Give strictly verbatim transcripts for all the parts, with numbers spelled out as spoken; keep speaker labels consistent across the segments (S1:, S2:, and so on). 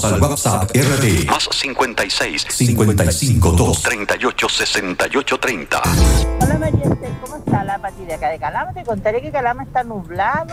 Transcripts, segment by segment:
S1: al WhatsApp R D
S2: Más cincuenta y seis,
S1: cincuenta y cinco dos
S2: treinta y ocho, sesenta y ocho, treinta.
S3: Hola María Esther, ¿cómo está la Pati de acá de Calama? Te contaré que Calama está nublado.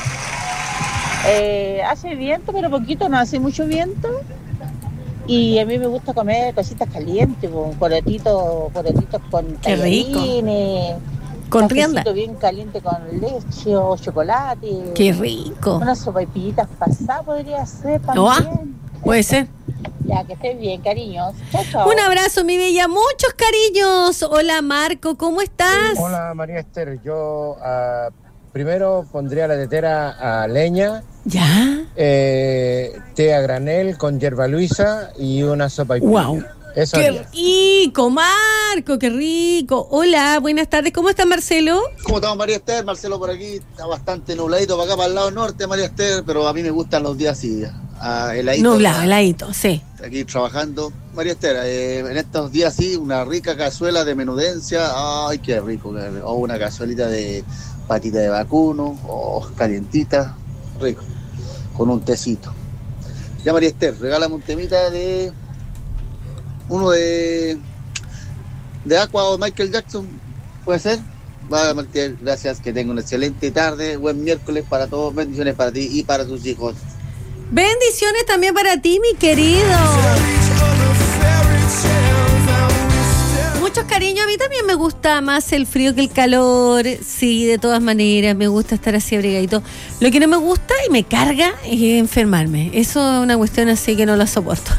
S3: Eh, hace viento, pero poquito, no hace mucho viento. Y a mí me gusta comer cositas calientes, con porotitos, porotitos con
S4: Qué rico.
S3: tallarines,
S4: Con rienda.
S3: cafecito bien caliente con leche o chocolate.
S4: Qué rico.
S3: Unas sopaipillitas pasadas podría ser
S4: Oh,
S3: también.
S4: puede ser.
S3: Ya, que estés bien, cariños. Chao, chao.
S4: Un abrazo, mi bella. Muchos cariños. Hola, Marco. ¿Cómo estás?
S5: Hola María Esther, yo uh, primero pondría la tetera a leña,
S4: ¿Ya?
S5: eh, té a granel con hierba luisa y una sopa y
S4: Wow.
S5: Eso
S4: ¡Qué
S5: haría.
S4: rico, Marco! ¡Qué rico! Hola, buenas tardes. ¿Cómo está Marcelo?
S6: ¿Cómo estamos, María Esther? Marcelo por aquí. Está bastante nubladito para acá, para el lado norte, María Esther, pero a mí me gustan los días así, ah, heladito.
S4: Nublado, heladito, sí.
S6: Aquí trabajando. María Esther, eh, en estos días sí, una rica cazuela de menudencia. Ay, qué rico. Qué rico. O una cazuelita de patita de vacuno, o calientita, rico, con un tecito. Ya, María Esther, regálame un temita de... uno de... de Aqua o Michael Jackson, ¿puede ser? Va, Martín, gracias, que tenga una excelente tarde, buen miércoles para todos, bendiciones para ti y para tus hijos.
S4: Bendiciones también para ti, mi querido. Muchos cariños. A mí también me gusta más el frío que el calor. Sí, de todas maneras, me gusta estar así abrigadito. Lo que no me gusta y me carga es enfermarme. Eso es una cuestión así que no la soporto.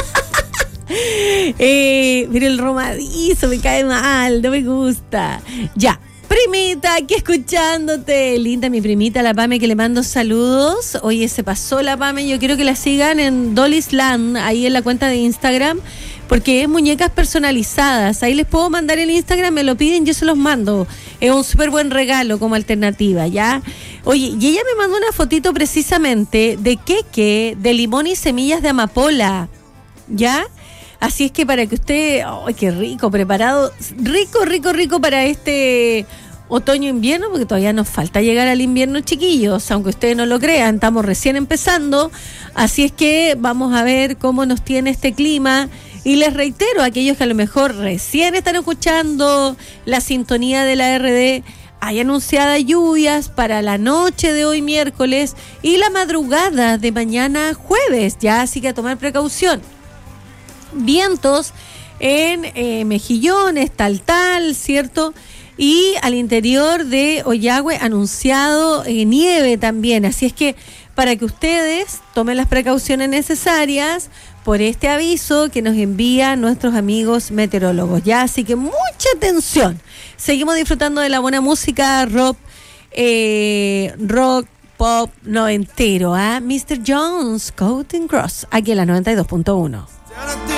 S4: eh, mira el romadizo, me cae mal, no me gusta. Ya. Primita, aquí escuchándote. Linda mi primita, la Pame, que le mando saludos. Oye, se pasó la Pame. Yo quiero que la sigan en Dolly's Land, ahí en la cuenta de Instagram, porque es muñecas personalizadas. Ahí les puedo mandar el Instagram, me lo piden, yo se los mando. Es un súper buen regalo como alternativa, ¿ya? Oye, y ella me mandó una fotito precisamente de queque, de limón y semillas de amapola, ¿ya? Así es que para que usted, ¡ay, qué rico! Preparado, rico, rico, rico para este otoño-invierno, porque todavía nos falta llegar al invierno, chiquillos, aunque ustedes no lo crean, estamos recién empezando. Así es que vamos a ver cómo nos tiene este clima. Y les reitero, a aquellos que a lo mejor recién están escuchando la sintonía de la R D, hay anunciadas lluvias para la noche de hoy miércoles y la madrugada de mañana jueves, ya, así que a tomar precaución. Vientos en eh, Mejillones, tal, tal, ¿cierto? Y al interior de Ollagüe anunciado eh, nieve también. Así es que para que ustedes tomen las precauciones necesarias por este aviso que nos envían nuestros amigos meteorólogos, ¿ya? Así que mucha atención. Seguimos disfrutando de la buena música rock, eh, rock, pop noventero, ¿ah? ¿eh? mister Jones, Coating Cross, aquí en la noventa y dos punto uno.